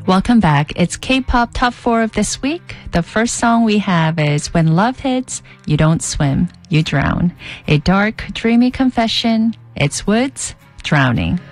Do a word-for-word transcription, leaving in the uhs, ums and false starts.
Welcome back. It's K-pop Top four of this week. The first song we have is When Love Hits, You Don't Swim, You Drown. A dark, dreamy confession. It's Woods, Drowning.